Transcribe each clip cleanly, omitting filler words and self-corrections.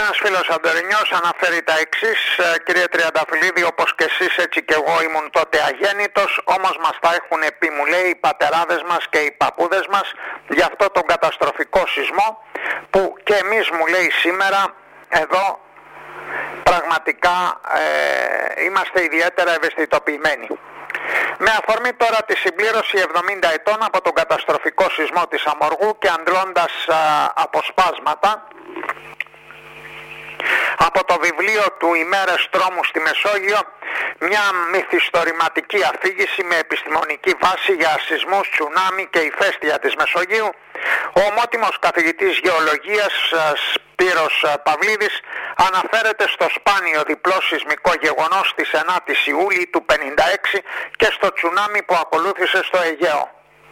Ένας φίλος Σαντορινιός αναφέρει τα εξής: κύριε Τριανταφυλλίδη, όπως και εσείς έτσι και εγώ ήμουν τότε αγέννητος, όμως μας τα έχουν πει, μου λέει, οι πατεράδες μας και οι παππούδες μας για αυτό τον καταστροφικό σεισμό που και εμείς, μου λέει, σήμερα εδώ πραγματικά είμαστε ιδιαίτερα ευαισθητοποιημένοι. Με αφορμή τώρα τη συμπλήρωση 70 ετών από τον καταστροφικό σεισμό της Αμοργού και αντλώντας αποσπάσματα από το βιβλίο του «Ημέρες τρόμου στη Μεσόγειο», μια μυθιστορηματική αφήγηση με επιστημονική βάση για σεισμούς, τσουνάμι και ηφαίστεια της Μεσογείου, ο ομότιμος καθηγητής γεωλογίας Σπύρος Παυλίδης αναφέρεται στο σπάνιο διπλό σεισμικό γεγονός της 9ης Ιούλη του 1956 και στο τσουνάμι που ακολούθησε στο Αιγαίο.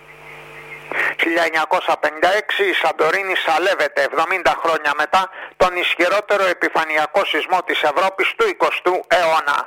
1956 η Σαντορίνη σαλεύεται 70 χρόνια μετά τον ισχυρότερο επιφανειακό σεισμό της Ευρώπης του 20ου αιώνα.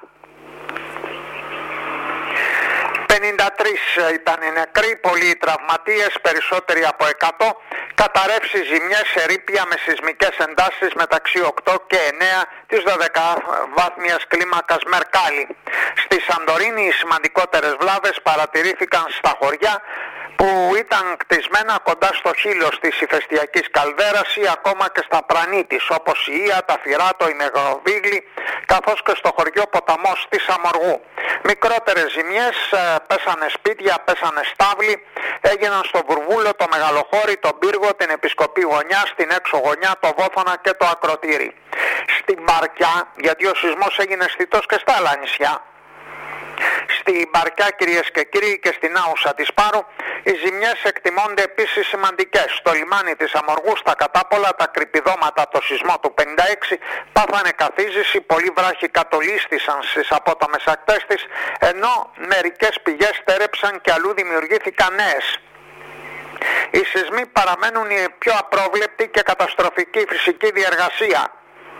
53 ήταν οι νεκροί, πολλοί οι τραυματίες, περισσότεροι από 100, καταρρεύσεις, ζημιές, ερείπια με σεισμικές εντάσεις μεταξύ 8 και 9 της 12βάθμιας κλίμακας Μερκάλη. Στη Σαντορίνη οι σημαντικότερες βλάβες παρατηρήθηκαν στα χωριά που ήταν κτισμένα κοντά στο χείλος της ηφαιστειακής καλδέρας ή ακόμα και στα πρανή της, όπως η Ία, τα Φυράτο, η Μεγαλοβίγλη, καθώς και στο χωριό Ποταμός της Αμοργού. Μικρότερες ζημιές, πέσανε σπίτια, πέσανε στάβλοι, έγιναν στο Βουρβούλο, το Μεγαλοχώρι, τον Πύργο, την Επισκοπή Γωνιά, στην έξω γωνιά, το Βόθωνα και το Ακροτήρι. Στην Μπαρκιά, γιατί ο σεισμός έγινε αισθητός και στα άλλα νησιά, στη Μπαρκιά, κυρίες και κύριοι, και στην Άουσα της Πάρου, οι ζημιές εκτιμώνται επίσης σημαντικές. Στο λιμάνι της Αμοργού, στα Κατάπολα, τα κρυπηδώματα το σεισμό του 56 πάθανε καθίζηση, πολλοί βράχοι κατολίστησαν στις απότομες ακτές της, ενώ μερικές πηγές στέρεψαν και αλλού δημιουργήθηκαν νέες. Οι σεισμοί παραμένουν η πιο απρόβλεπτη και καταστροφική φυσική διεργασία.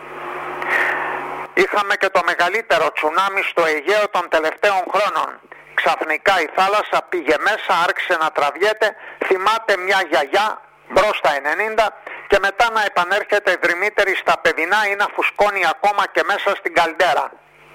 Είχαμε και το μεγαλύτερο τσουνάμι στο Αιγαίο των τελευταίων χρόνων. Ξαφνικά η θάλασσα πήγε μέσα, άρχισε να τραβιέται, θυμάται μια γιαγιά μπρος στα 90 και μετά να επανέρχεται δρυμύτερη στα παιδινά ή να φουσκώνει ακόμα και μέσα στην καλντέρα.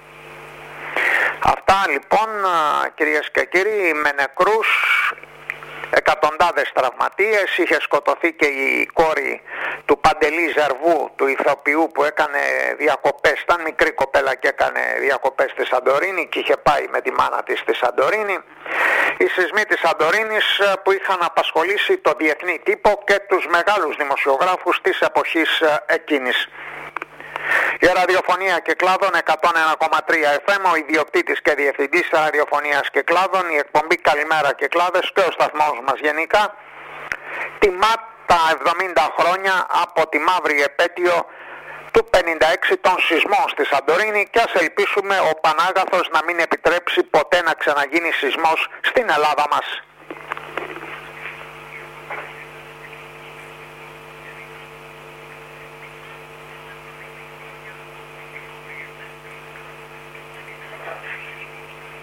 Αυτά λοιπόν, κυρίες και κύριοι, με νεκρούς, εκατοντάδες τραυματίες. Είχε σκοτωθεί και η κόρη του Παντελή Ζερβού, του ηθοποιού, που έκανε διακοπές, ήταν μικρή κοπέλα και έκανε διακοπές στη Σαντορίνη και είχε πάει με τη μάνα της στη Σαντορίνη. Οι σεισμοί της Σαντορίνης που είχαν απασχολήσει το διεθνή τύπο και τους μεγάλους δημοσιογράφους της εποχής εκείνης. Η ραδιοφωνία Κυκλάδων 101,3 FM, ο ιδιοκτήτης και διευθυντής ραδιοφωνίας Κυκλάδων, η εκπομπή Καλημέρα Κυκλάδες και ο σταθμός μας γενικά τιμά τα 70 χρόνια από τη μαύρη επέτειο του 56 των σεισμών στη Σαντορίνη και ας ελπίσουμε ο Πανάγαθος να μην επιτρέψει ποτέ να ξαναγίνει σεισμός στην Ελλάδα μας.